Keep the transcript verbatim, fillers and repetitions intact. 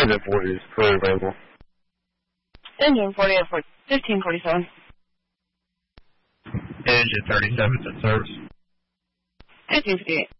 engine forty is clearly available. Engine forty at fifteen forty-seven. Engine thirty-seven is in service. fifteen fifty-eight.